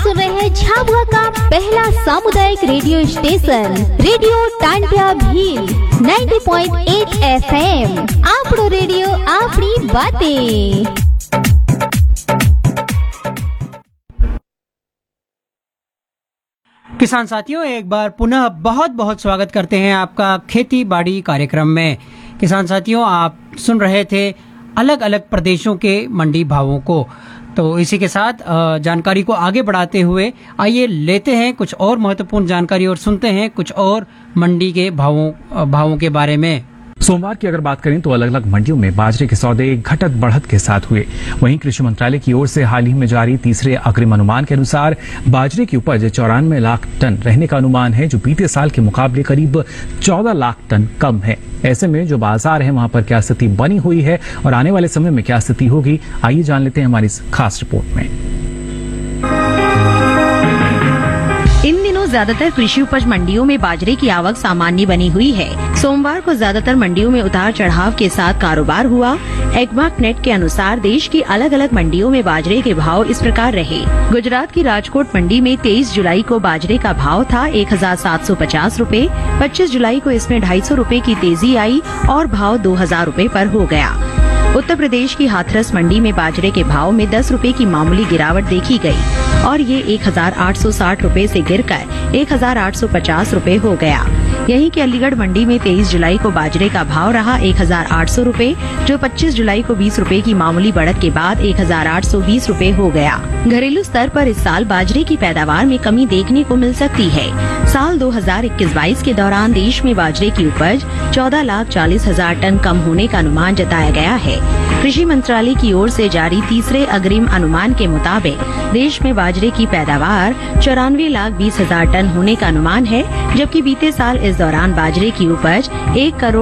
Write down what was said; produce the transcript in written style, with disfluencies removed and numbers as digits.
सुन रहे हैं झाबुआ का पहला सामुदायिक radio station radio Tandia Bhil 90.8 FM। आपड़ो radio आपनी बातें। किसान साथियों, एक बार पुनः बहुत बहुत स्वागत करते हैं आपका खेती बाड़ी कार्यक्रम में। किसान साथियों, आप सुन रहे थे अलग अलग प्रदेशों के मंडी भावों को। तो इसी के साथ जानकारी को आगे बढ़ाते हुए आइए लेते हैं कुछ और महत्वपूर्ण जानकारी और सुनते हैं कुछ और मंडी के भावों के बारे में। सोमवार की अगर बात करें तो अलग अलग मंडियों में बाजरे के सौदे घटत बढ़त के साथ हुए। वहीं कृषि मंत्रालय की ओर से हाल ही में जारी तीसरे अग्रिम अनुमान के अनुसार बाजरे की उपज 94 लाख टन रहने का अनुमान है, जो बीते साल के मुकाबले करीब 14 लाख टन कम है। ऐसे में जो बाजार है वहां पर क्या स्थिति बनी हुई है और आने वाले समय में क्या स्थिति होगी, आइए जान लेते हैं हमारी इस खास रिपोर्ट में। इन दिनों ज्यादातर कृषि उपज मंडियों में बाजरे की आवक सामान्य बनी हुई है। सोमवार को ज्यादातर मंडियों में उतार चढ़ाव के साथ कारोबार हुआ। एग्मार्क नेट के अनुसार देश की अलग अलग मंडियों में बाजरे के भाव इस प्रकार रहे। गुजरात की राजकोट मंडी में 23 जुलाई को बाजरे का भाव था 1750 रूपए। 25 जुलाई को इसमें 250 रूपए की तेजी आई और भाव 2000 रूपए पर हो गया। उत्तर प्रदेश की हाथरस मंडी में बाजरे के भाव में 10 रूपए की मामूली गिरावट देखी गई और ये 1860 रूपए से गिरकर 1850 रूपए हो गया। यहीं की अलीगढ़ मंडी में 23 जुलाई को बाजरे का भाव रहा 1800 रूपए, जो 25 जुलाई को 20 रूपए की मामूली बढ़त के बाद 1820 रूपए हो गया। घरेलू स्तर पर इस साल बाजरे की पैदावार में कमी देखने को मिल सकती है। साल 2021-22 के दौरान देश में बाजरे की उपज 14,40,000 टन कम होने का अनुमान जताया गया है। कृषि मंत्रालय की ओर से जारी तीसरे अग्रिम अनुमान के मुताबिक देश में बाजरे की पैदावार 94,20,000 टन होने का अनुमान है, जबकि बीते साल इस दौरान बाजरे की उपज 1 करोड़